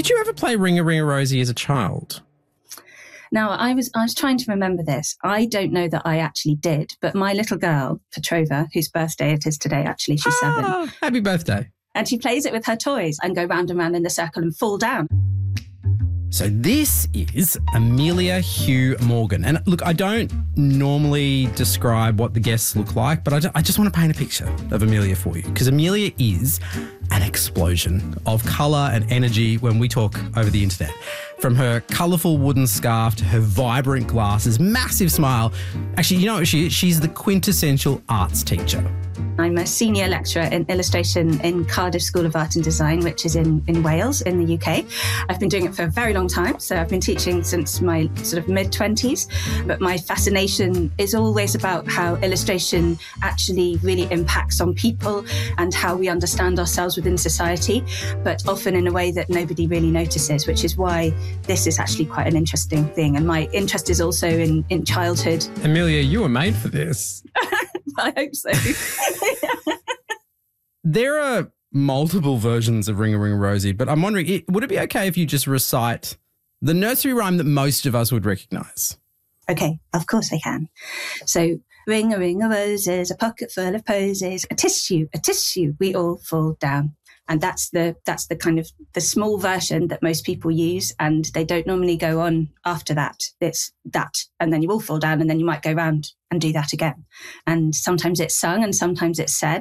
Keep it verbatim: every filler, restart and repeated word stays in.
Did you ever play Ring a Ring a Rosie as a child? Now, I was I was trying to remember this. I don't know that I actually did, but my little girl, Petrova, whose birthday it is today, actually, she's ah, seven. Happy birthday. And she plays it with her toys and go round and round in the circle and fall down. So this is Amelia Hugh Morgan. And look, I don't normally describe what the guests look like, but I, I just want to paint a picture of Amelia for you, because Amelia is an explosion of colour and energy when we talk over the internet. From her colourful wooden scarf to her vibrant glasses, massive smile. Actually, you know what she is? She's the quintessential arts teacher. I'm a senior lecturer in illustration in Cardiff School of Art and Design, which is in, in Wales, in the U K. I've been doing it for a very long time, so I've been teaching since my sort of mid-twenties. But my fascination is always about how illustration actually really impacts on people and how we understand ourselves within society, but often in a way that nobody really notices, which is why this is actually quite an interesting thing. And my interest is also in, in childhood. Amelia, you were made for this. I hope so. There are multiple versions of Ring a Ring a Rosie, but I'm wondering, would it be okay if you just recite the nursery rhyme that most of us would recognise? Okay, of course I can. So, ring a ring a roses, a pocket full of posies, a tissue, a tissue, we all fall down. And that's the that's the kind of the small version that most people use, and they don't normally go on after that. It's that, and then you all fall down, and then you might go round and do that again. And sometimes it's sung and sometimes it's said.